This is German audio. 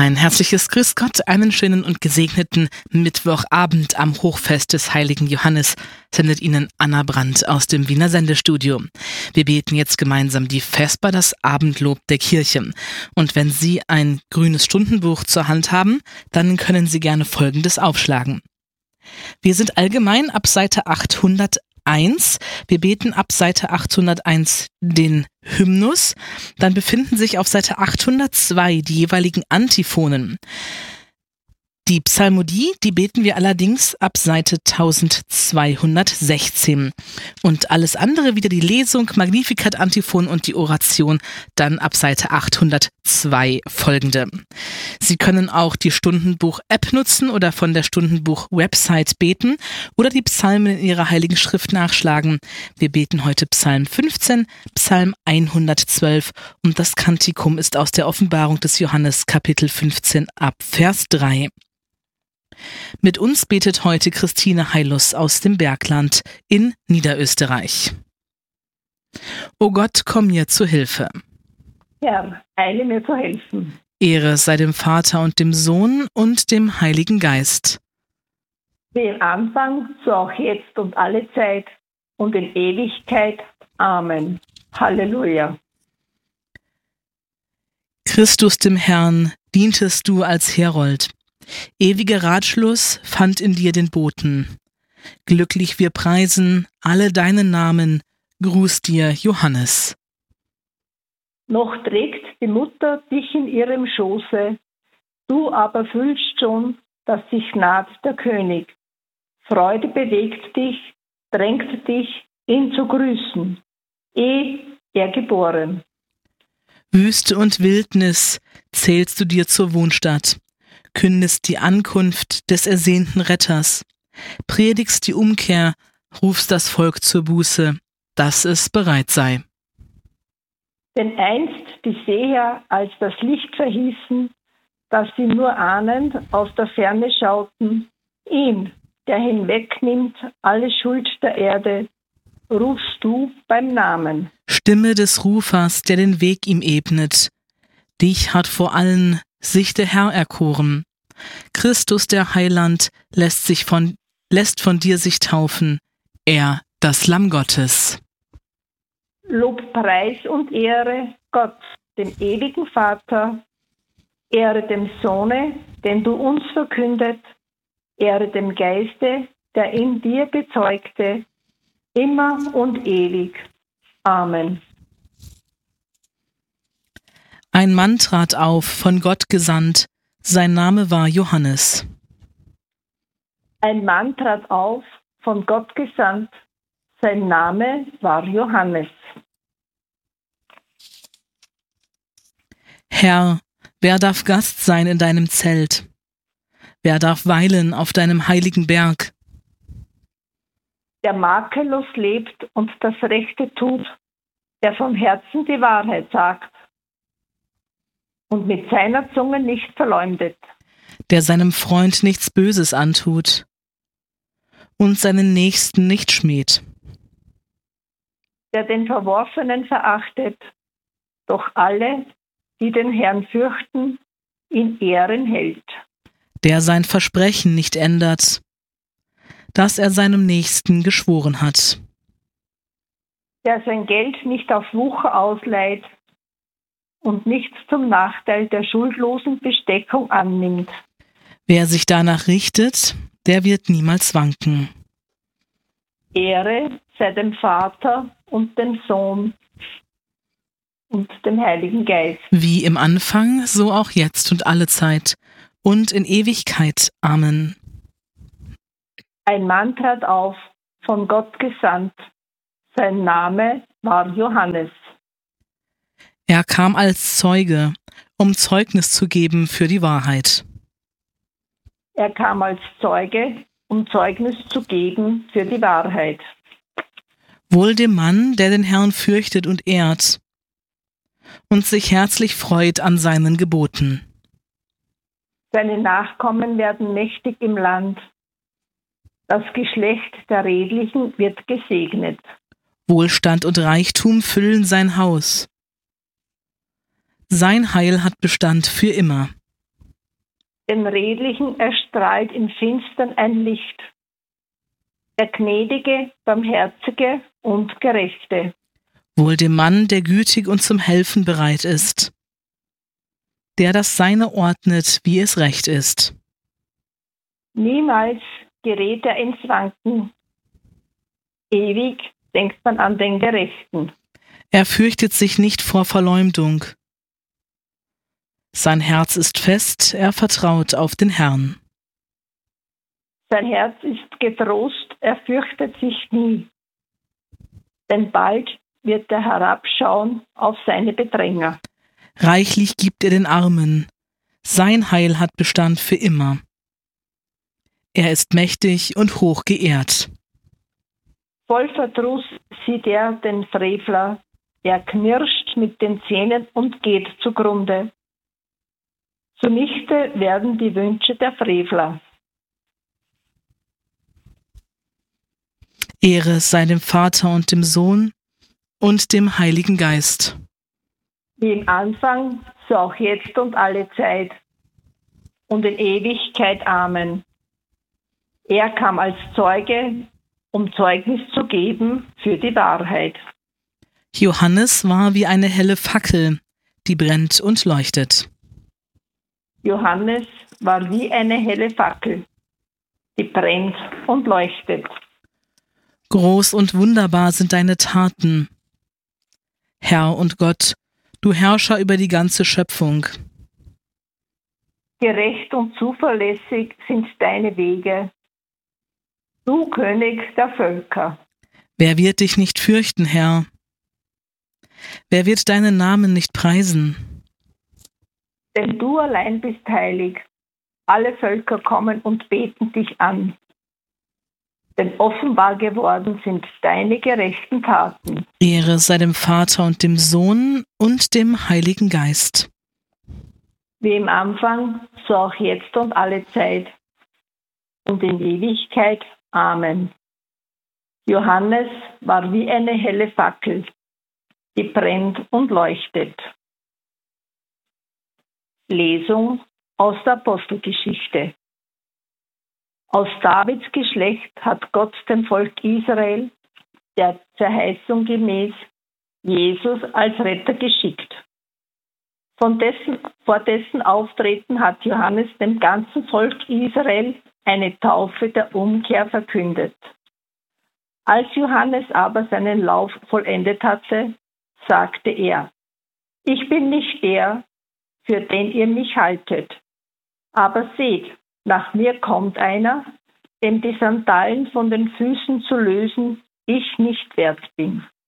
Ein herzliches Grüß Gott, einen schönen und gesegneten Mittwochabend am Hochfest des heiligen Johannes sendet Ihnen Anna Brandt aus dem Wiener Sendestudio. Wir beten jetzt gemeinsam die Vesper, das Abendlob der Kirche. Und wenn Sie ein grünes Stundenbuch zur Hand haben, dann können Sie gerne Folgendes aufschlagen. Wir sind allgemein ab Seite 801. Wir beten ab Seite 801 den Hymnus. Dann befinden sich auf Seite 802 die jeweiligen Antiphonen. Die Psalmodie, die beten wir allerdings ab Seite 1216. Und alles andere, wieder die Lesung, Magnificat, Antiphon und die Oration, dann ab Seite 802 folgende. Sie können auch die Stundenbuch-App nutzen oder von der Stundenbuch-Website beten oder die Psalmen in ihrer Heiligen Schrift nachschlagen. Wir beten heute Psalm 15, Psalm 112 und das Kantikum ist aus der Offenbarung des Johannes, Kapitel 15 ab Vers 3. Mit uns betet heute Christine Heilus aus dem Bergland in Niederösterreich. O Gott, komm mir zu Hilfe. Herr, eile mir zu helfen. Ehre sei dem Vater und dem Sohn und dem Heiligen Geist. Wie im Anfang, so auch jetzt und alle Zeit und in Ewigkeit. Amen. Halleluja. Christus dem Herrn dientest du als Herold. Ewiger Ratschluss fand in dir den Boten. Glücklich wir preisen alle deinen Namen, Gruß dir, Johannes. Noch trägt die Mutter dich in ihrem Schoße, du aber fühlst schon, dass sich naht der König. Freude bewegt dich, drängt dich, ihn zu grüßen, ehe er geboren. Wüste und Wildnis zählst du dir zur Wohnstatt, kündest die Ankunft des ersehnten Retters, predigst die Umkehr, rufst das Volk zur Buße, dass es bereit sei. Denn einst die Seher als das Licht verhießen, dass sie nur ahnend aus der Ferne schauten, ihn, der hinwegnimmt alle Schuld der Erde, rufst du beim Namen. Stimme des Rufers, der den Weg ihm ebnet, dich hat vor allen sich der Herr erkoren. Christus der Heiland lässt von dir sich taufen, er, das Lamm Gottes. Lob, Preis und Ehre Gott, dem ewigen Vater, Ehre dem Sohne, den du uns verkündet, Ehre dem Geiste, der in dir bezeugte, immer und ewig. Amen. Ein Mann trat auf, von Gott gesandt, sein Name war Johannes. Ein Mann trat auf, von Gott gesandt, sein Name war Johannes. Herr, wer darf Gast sein in deinem Zelt? Wer darf weilen auf deinem heiligen Berg? Der makellos lebt und das Rechte tut, der vom Herzen die Wahrheit sagt und mit seiner Zunge nicht verleumdet. Der seinem Freund nichts Böses antut und seinen Nächsten nicht schmäht. Der den Verworfenen verachtet, doch alle, die den Herrn fürchten, in Ehren hält. Der sein Versprechen nicht ändert, das er seinem Nächsten geschworen hat. Der sein Geld nicht auf Wucher ausleiht und nichts zum Nachteil der schuldlosen Bestechung annimmt. Wer sich danach richtet, der wird niemals wanken. Ehre sei dem Vater und dem Sohn und dem Heiligen Geist. Wie im Anfang, so auch jetzt und alle Zeit und in Ewigkeit. Amen. Ein Mann trat auf, von Gott gesandt. Sein Name war Johannes. Er kam als Zeuge, um Zeugnis zu geben für die Wahrheit. Er kam als Zeuge, um Zeugnis zu geben für die Wahrheit. Wohl dem Mann, der den Herrn fürchtet und ehrt und sich herzlich freut an seinen Geboten. Seine Nachkommen werden mächtig im Land. Das Geschlecht der Redlichen wird gesegnet. Wohlstand und Reichtum füllen sein Haus. Sein Heil hat Bestand für immer. Den Redlichen erstrahlt im Finstern ein Licht. Der Gnädige, Barmherzige und Gerechte. Wohl dem Mann, der gütig und zum Helfen bereit ist, der das Seine ordnet, wie es recht ist. Niemals gerät er ins Wanken. Ewig denkt man an den Gerechten. Er fürchtet sich nicht vor Verleumdung. Sein Herz ist fest, er vertraut auf den Herrn. Sein Herz ist getrost, er fürchtet sich nie. Denn bald wird er herabschauen auf seine Bedränger. Reichlich gibt er den Armen. Sein Heil hat Bestand für immer. Er ist mächtig und hoch geehrt. Voll Verdruss sieht er den Frevler. Er knirscht mit den Zähnen und geht zugrunde. Zunichte werden die Wünsche der Frevler. Ehre sei dem Vater und dem Sohn und dem Heiligen Geist. Wie im Anfang, so auch jetzt und alle Zeit. Und in Ewigkeit. Amen. Er kam als Zeuge, um Zeugnis zu geben für die Wahrheit. Johannes war wie eine helle Fackel, die brennt und leuchtet. Johannes war wie eine helle Fackel, die brennt und leuchtet. Groß und wunderbar sind deine Taten. Herr und Gott, du Herrscher über die ganze Schöpfung. Gerecht und zuverlässig sind deine Wege, du König der Völker. Wer wird dich nicht fürchten, Herr? Wer wird deinen Namen nicht preisen? Denn du allein bist heilig. Alle Völker kommen und beten dich an. Denn offenbar geworden sind deine gerechten Taten. Ehre sei dem Vater und dem Sohn und dem Heiligen Geist. Wie im Anfang, so auch jetzt und alle Zeit. Und in Ewigkeit. Amen. Johannes war wie eine helle Fackel, die brennt und leuchtet. Lesung aus der Apostelgeschichte. Aus Davids Geschlecht hat Gott dem Volk Israel, der Verheißung gemäß, Jesus als Retter geschickt. Vor dessen Auftreten hat Johannes dem ganzen Volk Israel eine Taufe der Umkehr verkündet. Als Johannes aber seinen Lauf vollendet hatte, sagte er: Ich bin nicht der, für den ihr mich haltet. Aber seht, nach mir kommt einer, dem die Sandalen von den Füßen zu lösen ich nicht wert bin.